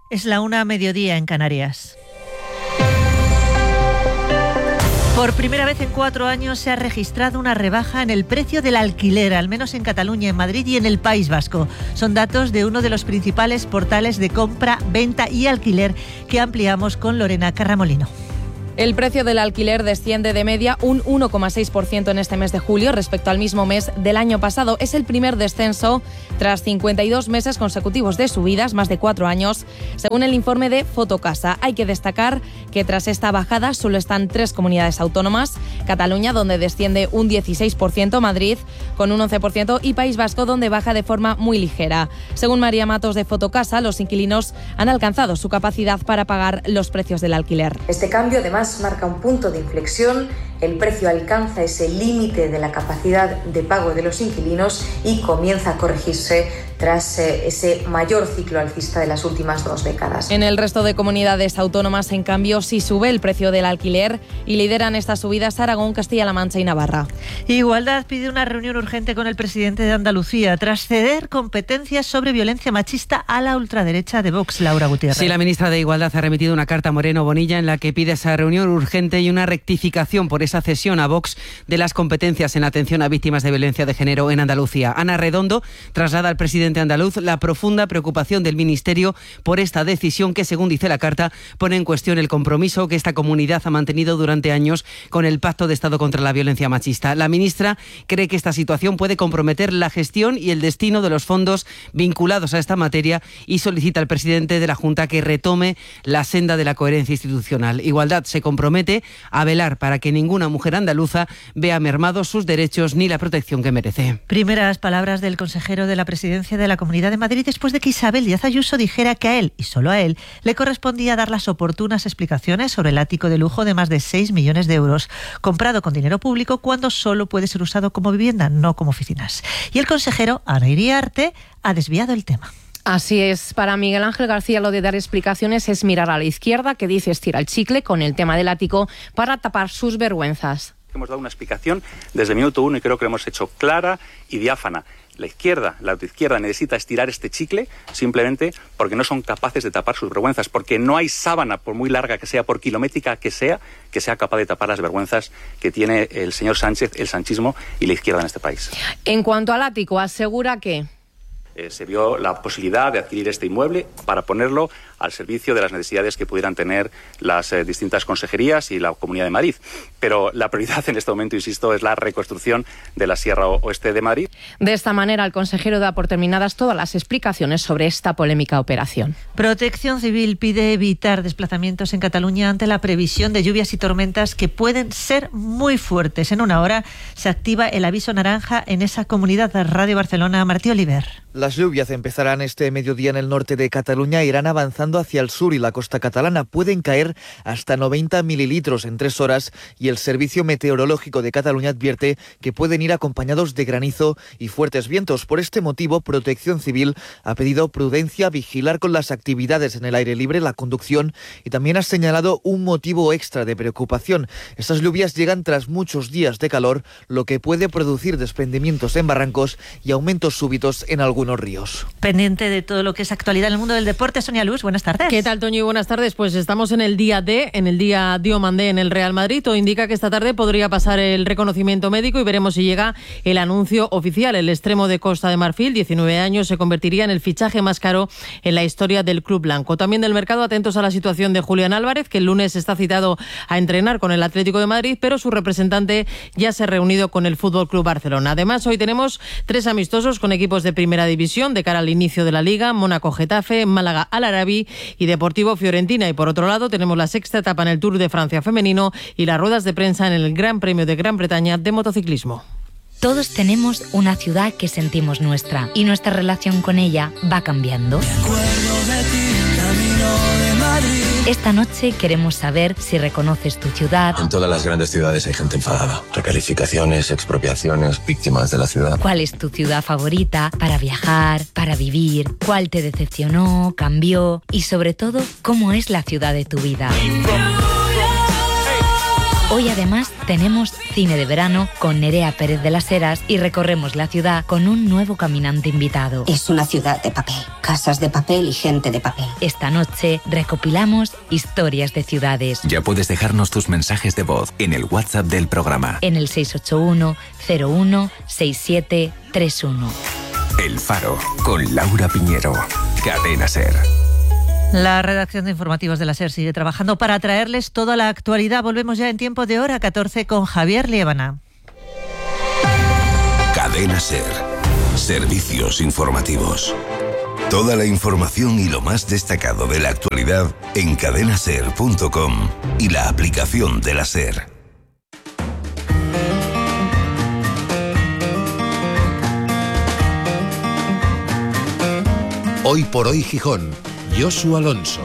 Es la 1:00 en Canarias. Por primera vez en 4 años se ha registrado una rebaja en el precio del alquiler, al menos en Cataluña, en Madrid y en el País Vasco. Son datos de uno de los principales portales de compra, venta y alquiler que ampliamos con Lorena Carramolino. El precio del alquiler desciende de media un 1,6% en este mes de julio respecto al mismo mes del año pasado. Es el primer descenso tras 52 meses consecutivos de subidas, más de 4 años, según el informe de Fotocasa. Hay que destacar que tras esta bajada solo están 3 comunidades autónomas: Cataluña, donde desciende un 16%, Madrid con un 11% y País Vasco, donde baja de forma muy ligera. Según María Matos de Fotocasa, los inquilinos han alcanzado su capacidad para pagar los precios del alquiler. Este cambio además marca un punto de inflexión. El precio alcanza ese límite de la capacidad de pago de los inquilinos y comienza a corregirse tras ese mayor ciclo alcista de las últimas 2 décadas. En el resto de comunidades autónomas, en cambio, sí sube el precio del alquiler y lideran estas subidas Aragón, Castilla-La Mancha y Navarra. Igualdad pide una reunión urgente con el presidente de Andalucía tras ceder competencias sobre violencia machista a la ultraderecha de Vox, Laura Gutiérrez. Sí, la ministra de Igualdad ha remitido una carta a Moreno Bonilla en la que pide esa reunión urgente y una rectificación por esa cesión a Vox de las competencias en atención a víctimas de violencia de género en Andalucía. Ana Redondo traslada al presidente andaluz la profunda preocupación del Ministerio por esta decisión que, según dice la carta, pone en cuestión el compromiso que esta comunidad ha mantenido durante años con el Pacto de Estado contra la Violencia Machista. La ministra cree que esta situación puede comprometer la gestión y el destino de los fondos vinculados a esta materia y solicita al presidente de la Junta que retome la senda de la coherencia institucional. Igualdad se compromete a velar para que ninguna mujer andaluza vea mermados sus derechos ni la protección que merece. Primeras palabras del consejero de la Presidencia de la Comunidad de Madrid después de que Isabel Díaz Ayuso dijera que a él, y solo a él, le correspondía dar las oportunas explicaciones sobre el ático de lujo de más de 6 millones de euros, comprado con dinero público cuando solo puede ser usado como vivienda, no como oficinas. Y el consejero, Ana Iriarte, ha desviado el tema. Así es, para Miguel Ángel García lo de dar explicaciones es mirar a la izquierda, que dice estira el chicle con el tema del ático para tapar sus vergüenzas. Hemos dado una explicación desde el minuto 1 y creo que lo hemos hecho clara y diáfana. La autoizquierda necesita estirar este chicle simplemente porque no son capaces de tapar sus vergüenzas, porque no hay sábana, por muy larga que sea, por kilométrica que sea capaz de tapar las vergüenzas que tiene el señor Sánchez, el sanchismo y la izquierda en este país. En cuanto al ático, asegura que se vio la posibilidad de adquirir este inmueble para ponerlo al servicio de las necesidades que pudieran tener las distintas consejerías y la Comunidad de Madrid. Pero la prioridad en este momento, insisto, es la reconstrucción de la Sierra Oeste de Madrid. De esta manera, el consejero da por terminadas todas las explicaciones sobre esta polémica operación. Protección Civil pide evitar desplazamientos en Cataluña ante la previsión de lluvias y tormentas que pueden ser muy fuertes. En 1 hora se activa el aviso naranja en esa comunidad. Radio Barcelona, Martí Oliver. Las lluvias empezarán este mediodía en el norte de Cataluña e irán avanzando hacia el sur y la costa catalana. Pueden caer hasta 90 mililitros en 3 horas y el Servicio Meteorológico de Cataluña advierte que pueden ir acompañados de granizo y fuertes vientos. Por este motivo, Protección Civil ha pedido prudencia, vigilar con las actividades en el aire libre, la conducción, y también ha señalado un motivo extra de preocupación. Estas lluvias llegan tras muchos días de calor, lo que puede producir desprendimientos en barrancos y aumentos súbitos en algunos ríos. Pendiente de todo lo que es actualidad en el mundo del deporte, Sonia Luz, buenas tardes. ¿Qué tal, Toño? Y buenas tardes. Pues estamos en el día D, en el día Diomandé en el Real Madrid. Todo indica que esta tarde podría pasar el reconocimiento médico y veremos si llega el anuncio oficial. El extremo de Costa de Marfil, 19 años, se convertiría en el fichaje más caro en la historia del club blanco. También del mercado, atentos a la situación de Julián Álvarez, que el lunes está citado a entrenar con el Atlético de Madrid, pero su representante ya se ha reunido con el Fútbol Club Barcelona. Además, hoy tenemos 3 amistosos con equipos de primera división de cara al inicio de la Liga: Mónaco-Getafe, Málaga-Al-Arabi y Deportivo-Fiorentina. Y por otro lado, tenemos la 6ª etapa en el Tour de Francia femenino y las ruedas de prensa en el Gran Premio de Gran Bretaña de motociclismo. Todos tenemos una ciudad que sentimos nuestra y nuestra relación con ella va cambiando. Esta noche queremos saber si reconoces tu ciudad. En todas las grandes ciudades hay gente enfadada. Recalificaciones, expropiaciones, víctimas de la ciudad. ¿Cuál es tu ciudad favorita para viajar, para vivir? ¿Cuál te decepcionó, cambió? Y sobre todo, ¿cómo es la ciudad de tu vida? Hoy además tenemos cine de verano con Nerea Pérez de las Heras y recorremos la ciudad con un nuevo caminante invitado. Es una ciudad de papel, casas de papel y gente de papel. Esta noche recopilamos historias de ciudades. Ya puedes dejarnos tus mensajes de voz en el WhatsApp del programa. En el 681 01 6731. El Faro, con Laura Piñero. Cadena SER. La redacción de informativos de la SER sigue trabajando para traerles toda la actualidad. Volvemos ya en tiempo de hora 14 con Javier Liébana. Cadena SER. Servicios informativos. Toda la información y lo más destacado de la actualidad en cadenaser.com y la aplicación de la SER. Hoy por hoy Gijón. Josu Alonso.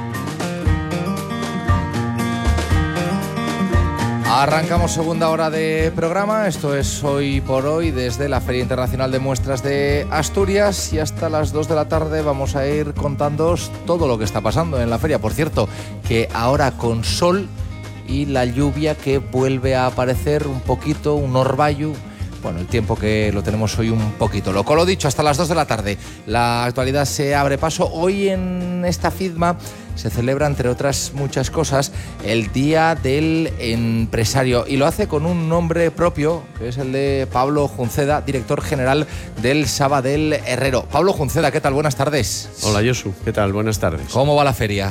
Arrancamos segunda hora de programa. Esto es Hoy por Hoy desde la Feria Internacional de Muestras de Asturias y hasta las 2 de la tarde vamos a ir contándoos todo lo que está pasando en la feria. Por cierto, que ahora con sol y la lluvia que vuelve a aparecer un poquito, un orvallo. Bueno, el tiempo que lo tenemos hoy un poquito loco. Lo dicho, hasta las 2 de la tarde. La actualidad se abre paso. Hoy en esta FIDMA se celebra, entre otras muchas cosas, el Día del Empresario. Y lo hace con un nombre propio, que es el de Pablo Junceda, director general del Sabadell Herrero. Pablo Junceda, ¿qué tal? Buenas tardes. Hola, Josu. ¿Qué tal? Buenas tardes. ¿Cómo va la feria?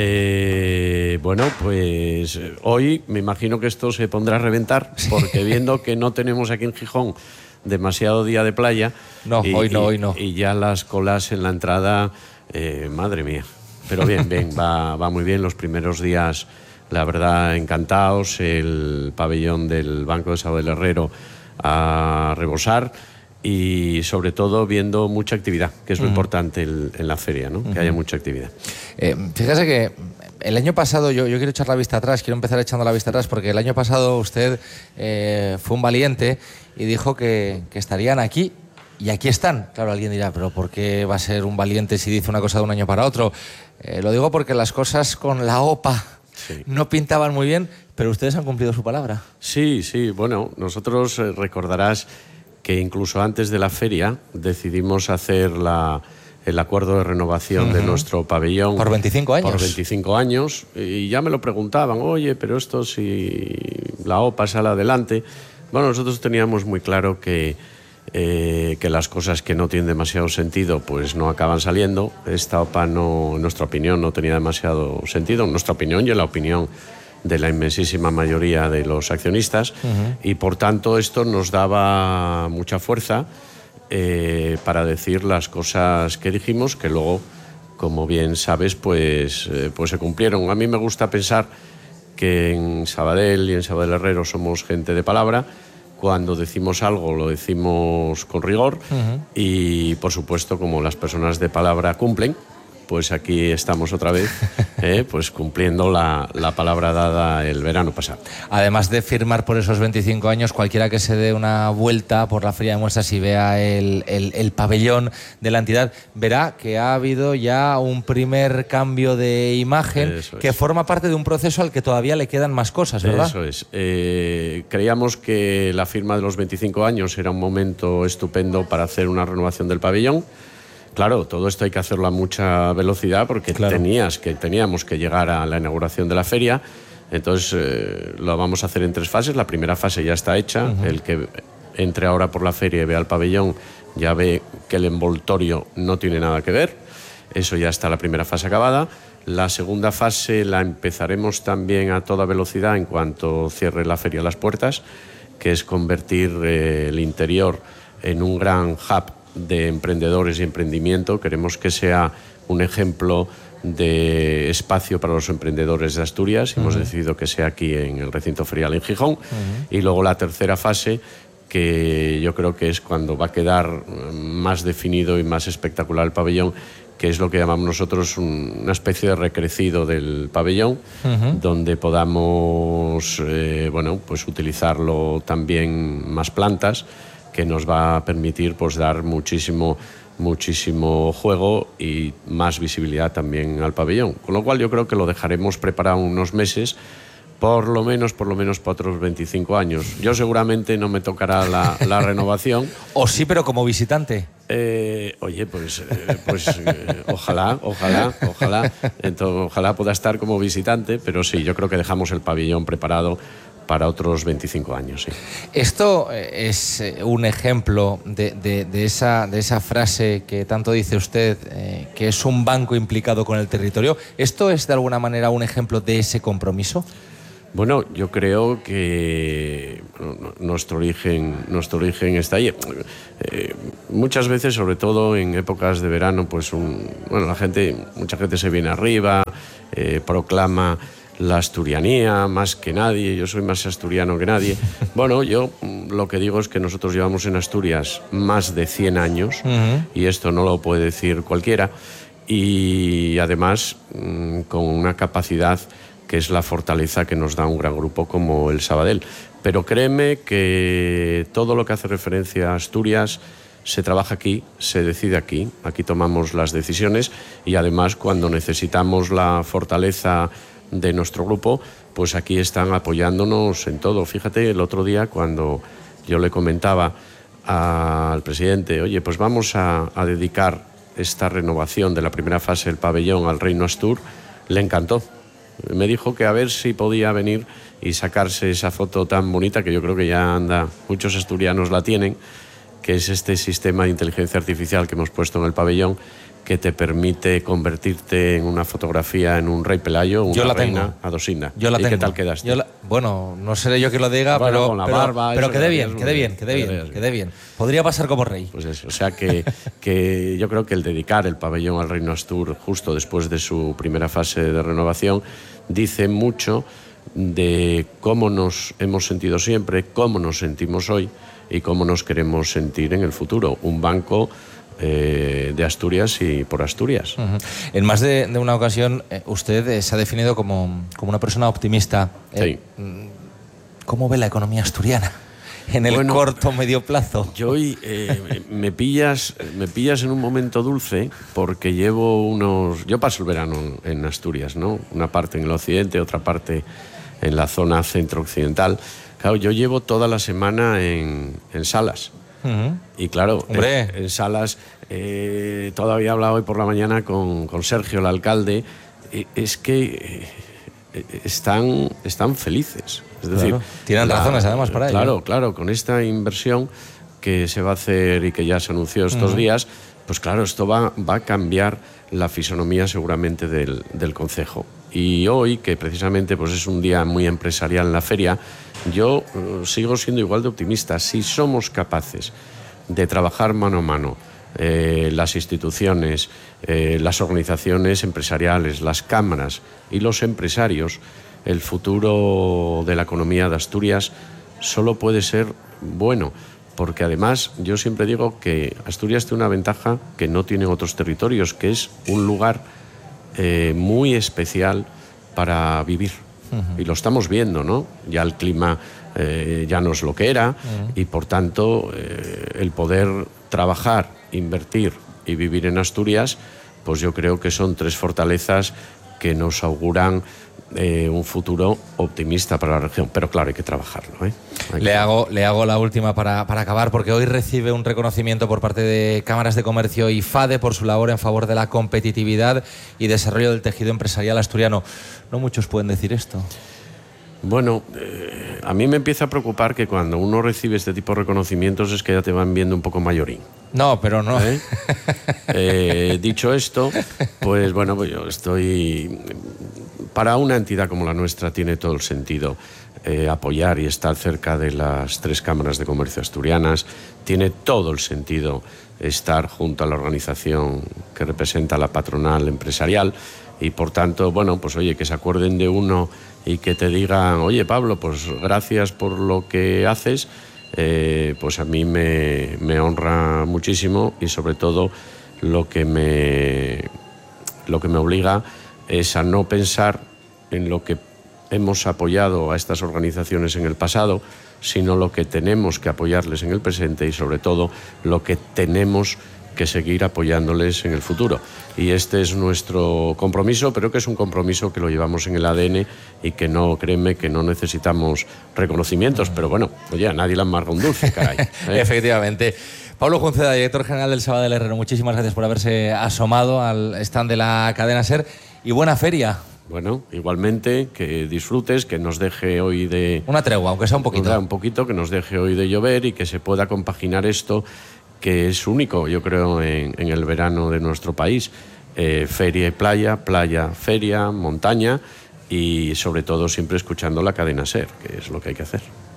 Bueno, pues hoy me imagino que esto se pondrá a reventar, porque viendo que no tenemos aquí en Gijón demasiado día de playa. No, hoy no. Y ya las colas en la entrada, madre mía. Pero bien, va muy bien. Los primeros días, la verdad, encantados. El pabellón del Banco de Sabadell Herrero a rebosar. Y sobre todo viendo mucha actividad, que es lo importante en la feria, ¿no? Que haya mucha actividad. Fíjese que el año pasado, yo quiero echar la vista atrás, quiero empezar echando la vista atrás, porque el año pasado usted fue un valiente y dijo que estarían aquí. Y aquí están. Claro, alguien dirá, pero ¿por qué va a ser un valiente si dice una cosa de un año para otro? Lo digo porque las cosas con la OPA no pintaban muy bien, pero ustedes han cumplido su palabra. Sí. Bueno, nosotros recordarás que incluso antes de la feria decidimos hacer el acuerdo de renovación de nuestro pabellón. ¿Por 25 años? Por 25 años. Y ya me lo preguntaban, oye, pero esto si la OPA sale adelante. Bueno, nosotros teníamos muy claro que las cosas que no tienen demasiado sentido pues no acaban saliendo. Esta OPA, no, en nuestra opinión, no tenía demasiado sentido. En nuestra opinión y en la opinión de la inmensísima mayoría de los accionistas, y por tanto esto nos daba mucha fuerza para decir las cosas que dijimos, que luego, como bien sabes, pues se cumplieron. A mí me gusta pensar que en Sabadell y en Sabadell Herrero somos gente de palabra. Cuando decimos algo lo decimos con rigor y, por supuesto, como las personas de palabra cumplen, pues aquí estamos otra vez, pues cumpliendo la palabra dada el verano pasado. Además de firmar por esos 25 años, cualquiera que se dé una vuelta por la Feria de Muestras y vea el pabellón de la entidad, verá que ha habido ya un primer cambio de imagen que forma parte de un proceso al que todavía le quedan más cosas, ¿verdad? Eso es. Creíamos que la firma de los 25 años era un momento estupendo para hacer una renovación del pabellón. Claro, todo esto hay que hacerlo a mucha velocidad porque teníamos que llegar a la inauguración de la feria. Entonces lo vamos a hacer en 3 fases. La primera fase ya está hecha. El que entre ahora por la feria y vea el pabellón ya ve que el envoltorio no tiene nada que ver. Eso ya está la primera fase acabada. La segunda fase la empezaremos también a toda velocidad en cuanto cierre la feria las puertas, que es convertir el interior en un gran hub de emprendedores y emprendimiento. Queremos que sea un ejemplo de espacio para los emprendedores de Asturias. Hemos decidido que sea aquí en el recinto ferial en Gijón. Y luego la tercera fase, que yo creo que es cuando va a quedar más definido y más espectacular el pabellón, que es lo que llamamos nosotros una especie de recrecido del pabellón, donde podamos pues utilizarlo también más plantas, que nos va a permitir pues dar muchísimo juego y más visibilidad también al pabellón. Con lo cual yo creo que lo dejaremos preparado unos meses por lo menos para otros 25 años. Yo seguramente no me tocará la renovación. O sí, pero como visitante. Oye, pues ojalá. Entonces, ojalá pueda estar como visitante, pero sí, yo creo que dejamos el pabellón preparado para otros 25 años. Sí. Esto es un ejemplo de esa frase que tanto dice usted, que es un banco implicado con el territorio. ¿Esto es de alguna manera un ejemplo de ese compromiso? Bueno, yo creo que nuestro origen está ahí. Muchas veces, sobre todo en épocas de verano, pues mucha gente se viene arriba, proclama la asturianía más que nadie. Yo soy más asturiano que nadie. Bueno, yo lo que digo es que nosotros llevamos en Asturias más de 100 años, y esto no lo puede decir cualquiera, y además con una capacidad que es la fortaleza que nos da un gran grupo como el Sabadell. Pero créeme que todo lo que hace referencia a Asturias se trabaja aquí, se decide aquí tomamos las decisiones, y además cuando necesitamos la fortaleza de nuestro grupo, pues aquí están apoyándonos en todo. Fíjate, el otro día cuando yo le comentaba al presidente, oye, pues vamos a dedicar esta renovación de la primera fase del pabellón al Reino Astur, le encantó. Me dijo que a ver si podía venir y sacarse esa foto tan bonita, que yo creo que ya muchos asturianos la tienen, que es este sistema de inteligencia artificial que hemos puesto en el pabellón, que te permite convertirte en una fotografía en un rey Pelayo, una reina adosina. Yo la tengo. ¿Qué tal quedaste? Bueno, no seré yo que lo diga, bueno, con la barba, pero quedé bien. Podría pasar como rey. Pues eso, o sea que yo creo que el dedicar el pabellón al Reino Astur justo después de su primera fase de renovación dice mucho de cómo nos hemos sentido siempre, cómo nos sentimos hoy y cómo nos queremos sentir en el futuro. Un banco de Asturias y por Asturias. En más de una ocasión usted se ha definido como una persona optimista. Sí. ¿Cómo ve la economía asturiana en el corto medio plazo? Yo hoy me pillas en un momento dulce, porque yo paso el verano en Asturias, ¿no? Una parte en el occidente, otra parte en la zona centro-occidental. Claro, yo llevo toda la semana en Salas. Y claro, en Salas, todavía he hablado hoy por la mañana con Sergio, el alcalde, es que están felices. Es decir, tienen razones además para ello. Claro, con esta inversión que se va a hacer y que ya se anunció estos días, pues claro, esto va a cambiar la fisonomía seguramente del concejo. Y hoy, que precisamente pues es un día muy empresarial en la feria, yo sigo siendo igual de optimista. Si somos capaces de trabajar mano a mano, las instituciones, las organizaciones empresariales, las cámaras y los empresarios, el futuro de la economía de Asturias solo puede ser bueno. Porque además yo siempre digo que Asturias tiene una ventaja que no tienen otros territorios, que es un lugar muy especial para vivir. Y lo estamos viendo, ¿no? Ya el clima ya no es lo que era, y por tanto el poder trabajar, invertir y vivir en Asturias, pues yo creo que son tres fortalezas que nos auguran un futuro optimista para la región. Pero claro, hay que trabajarlo, ¿eh? Le hago la última para acabar, porque hoy recibe un reconocimiento por parte de Cámaras de Comercio y FADE por su labor en favor de la competitividad y desarrollo del tejido empresarial asturiano. No muchos pueden decir esto. Bueno, a mí me empieza a preocupar que cuando uno recibe este tipo de reconocimientos es que ya te van viendo un poco mayorín. No, pero no. Dicho esto, pues bueno, pues yo estoy... Para una entidad como la nuestra tiene todo el sentido apoyar y estar cerca de las tres cámaras de comercio asturianas. Tiene todo el sentido estar junto a la organización que representa a la patronal empresarial. Y por tanto, bueno, pues oye, que se acuerden de uno y que te digan, oye Pablo, pues gracias por lo que haces, pues a mí me honra muchísimo, y sobre todo lo que me obliga es a no pensar en lo que hemos apoyado a estas organizaciones en el pasado, sino lo que tenemos que apoyarles en el presente, y sobre todo lo que tenemos que seguir apoyándoles en el futuro. Y este es nuestro compromiso, pero que es un compromiso que lo llevamos en el ADN y que no, créeme, que no necesitamos reconocimientos, pero bueno, oye, a nadie le amarga un dulce, caray. Efectivamente. Pablo Junceda, director general del Sabadell Herrero, muchísimas gracias por haberse asomado al stand de la cadena SER y buena feria. Bueno, igualmente, que disfrutes, que nos deje hoy de... Una tregua, aunque sea un poquito. Un poquito, que nos deje hoy de llover y que se pueda compaginar esto, que es único, yo creo, en el verano de nuestro país. Feria y playa, playa, feria, montaña y sobre todo siempre escuchando la cadena SER, que es lo que hay que hacer.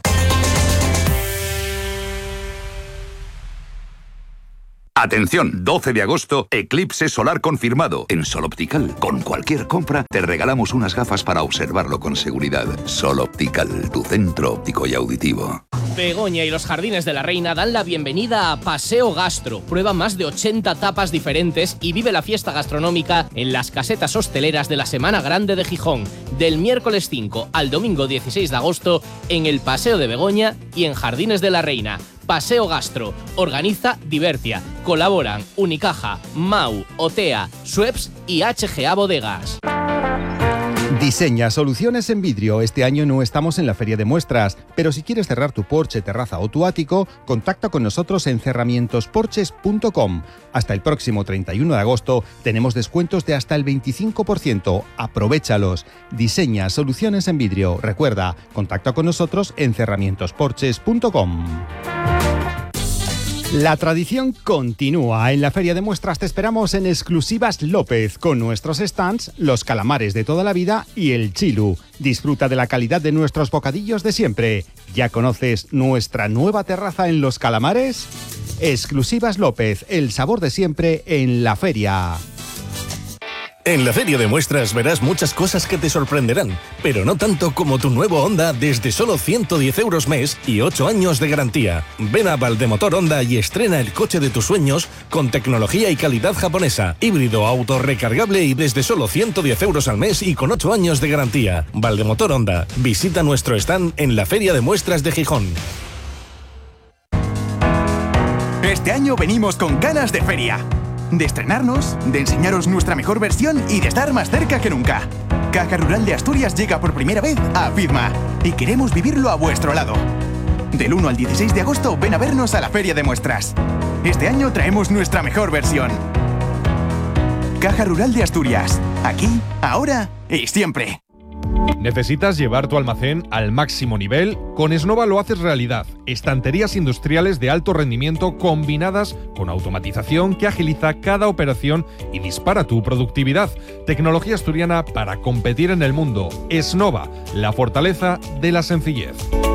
Atención, 12 de agosto, eclipse solar confirmado. En Sol Optical, con cualquier compra, te regalamos unas gafas para observarlo con seguridad. Sol Optical, tu centro óptico y auditivo. Begoña y los Jardines de la Reina dan la bienvenida a Paseo Gastro. Prueba más de 80 tapas diferentes y vive la fiesta gastronómica en las casetas hosteleras de la Semana Grande de Gijón. Del miércoles 5 al domingo 16 de agosto en el Paseo de Begoña y en Jardines de la Reina. Paseo Gastro. Organiza Divertia. Colaboran Unicaja, Mau, Otea, Schweppes y HGA Bodegas. Diseña soluciones en vidrio. Este año no estamos en la feria de muestras, pero si quieres cerrar tu porche, terraza o tu ático, contacta con nosotros en cerramientosporches.com. Hasta el próximo 31 de agosto tenemos descuentos de hasta el 25%. Aprovéchalos. Diseña soluciones en vidrio. Recuerda, contacta con nosotros en cerramientosporches.com. La tradición continúa. En la Feria de Muestras te esperamos en Exclusivas López, con nuestros stands, los calamares de toda la vida y el chilu. Disfruta de la calidad de nuestros bocadillos de siempre. ¿Ya conoces nuestra nueva terraza en Los Calamares? Exclusivas López, el sabor de siempre en la feria. En la Feria de Muestras verás muchas cosas que te sorprenderán, pero no tanto como tu nuevo Honda desde solo 110 euros mes y 8 años de garantía. Ven a Valdemotor Honda y estrena el coche de tus sueños con tecnología y calidad japonesa, híbrido, auto recargable y desde solo 110 euros al mes y con 8 años de garantía. Valdemotor Honda. Visita nuestro stand en la Feria de Muestras de Gijón. Este año venimos con ganas de feria. De estrenarnos, de enseñaros nuestra mejor versión y de estar más cerca que nunca. Caja Rural de Asturias llega por primera vez a FIDMA y queremos vivirlo a vuestro lado. Del 1 al 16 de agosto ven a vernos a la Feria de Muestras. Este año traemos nuestra mejor versión. Caja Rural de Asturias. Aquí, ahora y siempre. ¿Necesitas llevar tu almacén al máximo nivel? Con Esnova lo haces realidad. Estanterías industriales de alto rendimiento combinadas con automatización que agiliza cada operación y dispara tu productividad. Tecnología asturiana para competir en el mundo. Esnova, la fortaleza de la sencillez.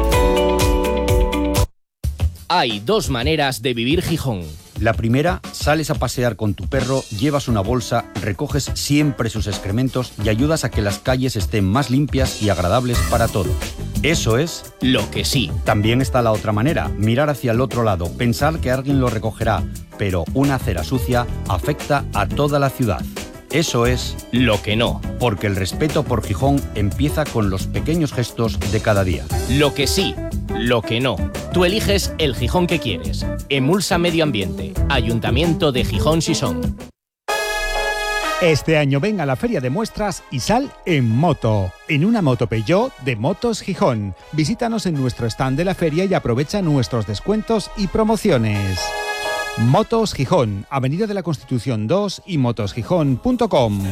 Hay dos maneras de vivir Gijón. La primera, sales a pasear con tu perro, llevas una bolsa, recoges siempre sus excrementos y ayudas a que las calles estén más limpias y agradables para todos. Eso es lo que sí. También está la otra manera, mirar hacia el otro lado, pensar que alguien lo recogerá, pero una acera sucia afecta a toda la ciudad. Eso es lo que no. Porque el respeto por Gijón empieza con los pequeños gestos de cada día. Lo que sí, lo que no. Tú eliges el Gijón que quieres. Emulsa Medio Ambiente. Ayuntamiento de Gijón Sisón. Este año ven a la Feria de Muestras y sal en moto. En una moto Peugeot de Motos Gijón. Visítanos en nuestro stand de la feria y aprovecha nuestros descuentos y promociones. Motos Gijón, Avenida de la Constitución 2 y motosgijón.com.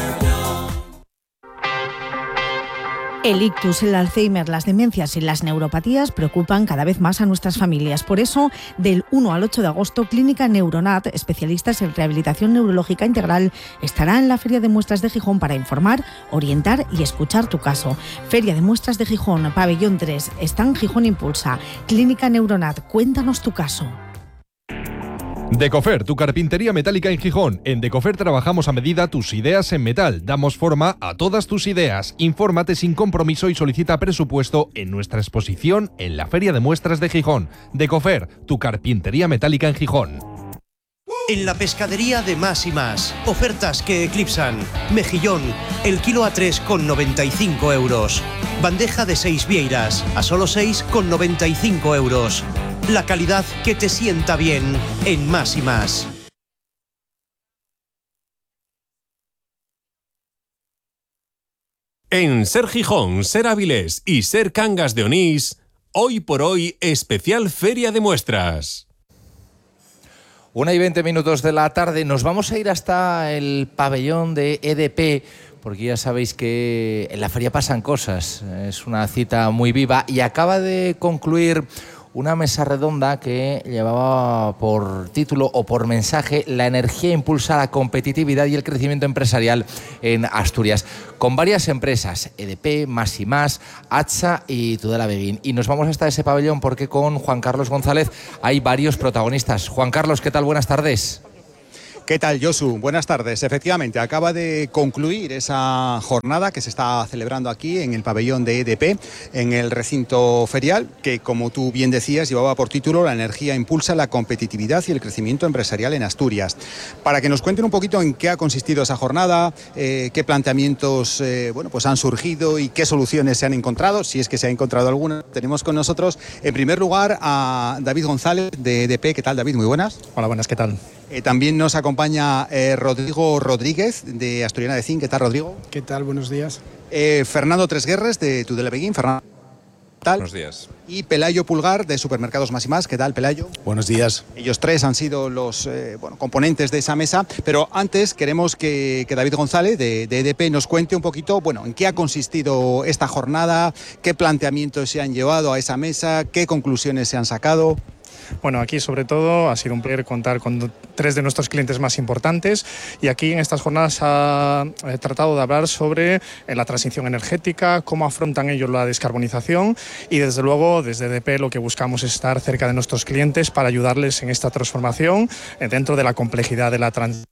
El ictus, el Alzheimer, las demencias y las neuropatías preocupan cada vez más a nuestras familias. Por eso, del 1 al 8 de agosto, Clínica Neuronat, especialistas en rehabilitación neurológica integral, estará en la Feria de Muestras de Gijón para informar, orientar y escuchar tu caso. Feria de Muestras de Gijón, Pabellón 3, Stand Gijón Impulsa. Clínica Neuronat, cuéntanos tu caso. Decofer, tu carpintería metálica en Gijón. En Decofer trabajamos a medida tus ideas en metal. Damos forma a todas tus ideas. Infórmate sin compromiso y solicita presupuesto en nuestra exposición en la Feria de Muestras de Gijón. Decofer, tu carpintería metálica en Gijón. En la pescadería de Más y Más. Ofertas que eclipsan. Mejillón, el kilo a 3,95 euros. Bandeja de 6 vieiras, a solo 6,95 euros. La calidad que te sienta bien en Más y Más. En Ser Gijón, Ser Avilés y Ser Cangas de Onís, hoy por hoy, especial Feria de Muestras. 1:20 de la tarde. Nos vamos a ir hasta el pabellón de EDP, porque ya sabéis que en la feria pasan cosas. Es una cita muy viva y acaba de concluir una mesa redonda que llevaba por título o por mensaje: la energía impulsa la competitividad y el crecimiento empresarial en Asturias, con varias empresas, EDP, Más y Más, ATSA y Tudela Beguín. Y nos vamos hasta ese pabellón porque con Juan Carlos González hay varios protagonistas. Juan Carlos, ¿qué tal? Buenas tardes. ¿Qué tal, Josu? Buenas tardes. Efectivamente, acaba de concluir esa jornada que se está celebrando aquí en el pabellón de EDP, en el recinto ferial, que, como tú bien decías, llevaba por título La energía impulsa la competitividad y el crecimiento empresarial en Asturias. Para que nos cuenten un poquito en qué ha consistido esa jornada, qué planteamientos pues han surgido y qué soluciones se han encontrado, si es que se ha encontrado alguna, tenemos con nosotros, en primer lugar, a David González de EDP. ¿Qué tal, David? Muy buenas. Hola, buenas, ¿qué tal? También nos acompaña Rodrigo Rodríguez, de Asturiana de Zinc. ¿Qué tal, Rodrigo? ¿Qué tal? Buenos días. Fernando Tresguerres, de Tudela Beguín. Fernando, ¿qué tal? Buenos días. Y Pelayo Pulgar, de Supermercados Más y Más. ¿Qué tal, Pelayo? Buenos días. Ellos tres han sido los componentes de esa mesa, pero antes queremos que David González, de EDP, nos cuente un poquito, en qué ha consistido esta jornada, qué planteamientos se han llevado a esa mesa, qué conclusiones se han sacado. Bueno, aquí sobre todo ha sido un placer contar con tres de nuestros clientes más importantes, y aquí en estas jornadas ha tratado de hablar sobre la transición energética, cómo afrontan ellos la descarbonización, y desde luego desde EDP lo que buscamos es estar cerca de nuestros clientes para ayudarles en esta transformación dentro de la complejidad de la transición.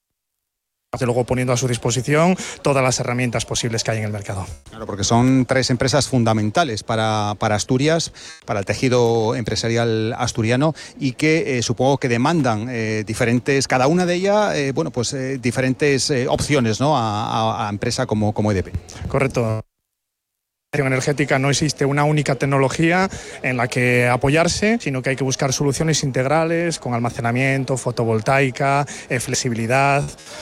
Luego poniendo a su disposición todas las herramientas posibles que hay en el mercado. Claro, porque son tres empresas fundamentales para Asturias, para el tejido empresarial asturiano, y que supongo que demandan diferentes, cada una de ellas, diferentes opciones, ¿no?, a empresa como EDP. Correcto. Energética no existe una única tecnología en la que apoyarse, sino que hay que buscar soluciones integrales con almacenamiento, fotovoltaica, flexibilidad.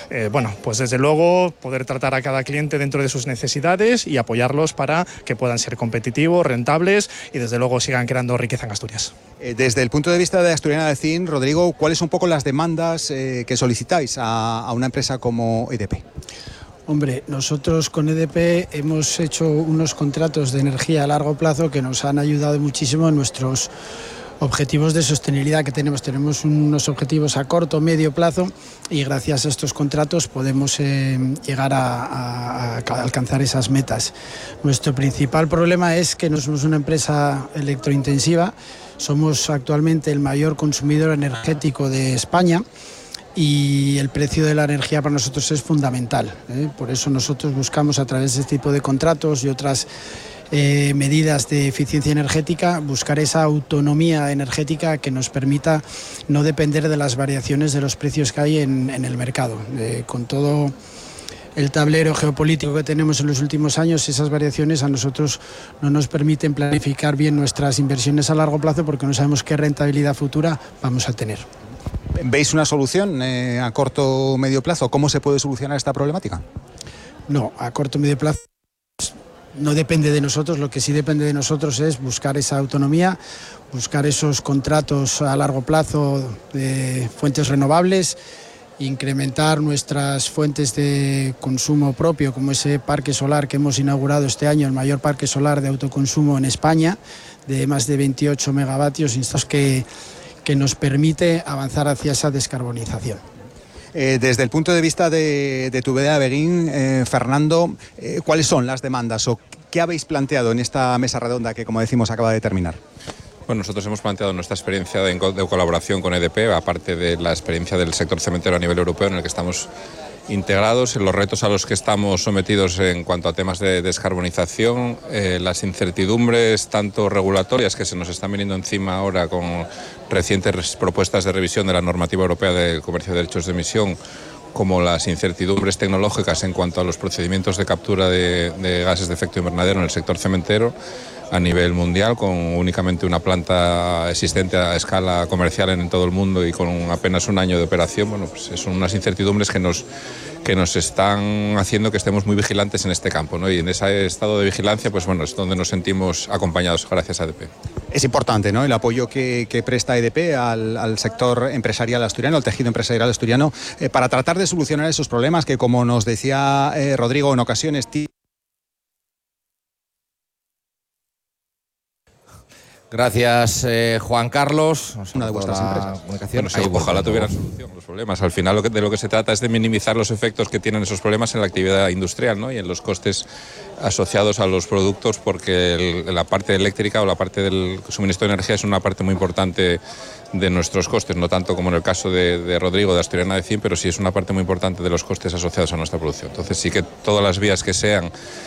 Pues desde luego poder tratar a cada cliente dentro de sus necesidades y apoyarlos para que puedan ser competitivos, rentables y desde luego sigan creando riqueza en Asturias. Desde el punto de vista de Asturiana de Zinc, Rodrigo, ¿cuáles son un poco las demandas que solicitáis a una empresa como EDP? Hombre, nosotros con EDP hemos hecho unos contratos de energía a largo plazo que nos han ayudado muchísimo en nuestros objetivos de sostenibilidad que tenemos. Tenemos unos objetivos a corto, medio plazo, y gracias a estos contratos podemos llegar a alcanzar esas metas. Nuestro principal problema es que no somos una empresa electrointensiva, somos actualmente el mayor consumidor energético de España, y el precio de la energía para nosotros es fundamental. Por eso nosotros buscamos, a través de este tipo de contratos y otras medidas de eficiencia energética, buscar esa autonomía energética que nos permita no depender de las variaciones de los precios que hay en el mercado. Con todo el tablero geopolítico que tenemos en los últimos años, esas variaciones a nosotros no nos permiten planificar bien nuestras inversiones a largo plazo, porque no sabemos qué rentabilidad futura vamos a tener. ¿Veis una solución a corto o medio plazo? ¿Cómo se puede solucionar esta problemática? No, a corto o medio plazo no depende de nosotros. Lo que sí depende de nosotros es buscar esa autonomía, buscar esos contratos a largo plazo de fuentes renovables, incrementar nuestras fuentes de consumo propio, como ese parque solar que hemos inaugurado este año, el mayor parque solar de autoconsumo en España, de más de 28 megavatios, que nos permite avanzar hacia esa descarbonización. Desde el punto de vista de Tudela Beguín, Fernando, ¿cuáles son las demandas o qué habéis planteado en esta mesa redonda que, como decimos, acaba de terminar? Bueno, nosotros hemos planteado nuestra experiencia de colaboración con EDP, aparte de la experiencia del sector cementero a nivel europeo, en el que estamos integrados, en los retos a los que estamos sometidos en cuanto a temas de descarbonización, las incertidumbres tanto regulatorias que se nos están viniendo encima ahora con recientes propuestas de revisión de la normativa europea del comercio de derechos de emisión, como las incertidumbres tecnológicas en cuanto a los procedimientos de captura de gases de efecto invernadero en el sector cementero a nivel mundial, con únicamente una planta existente a escala comercial en todo el mundo y con apenas un año de operación. Bueno, pues son unas incertidumbres que que nos están haciendo que estemos muy vigilantes en este campo, ¿no? Y en ese estado de vigilancia, pues bueno, es donde nos sentimos acompañados gracias a EDP. Es importante, ¿no?, el apoyo que presta EDP al sector empresarial asturiano, al tejido empresarial asturiano, para tratar de solucionar esos problemas que, como nos decía Rodrigo, en ocasiones... Gracias, Juan Carlos. Una de vuestras empresas. Bueno, sí, ojalá tuvieran solución los problemas. Al final de lo que se trata es de minimizar los efectos que tienen esos problemas en la actividad industrial, ¿no?, y en los costes asociados a los productos, porque la parte eléctrica o la parte del suministro de energía es una parte muy importante de nuestros costes, no tanto como en el caso de Rodrigo, de Asturiana de Cin, pero sí es una parte muy importante de los costes asociados a nuestra producción. Entonces sí que todas las vías que sean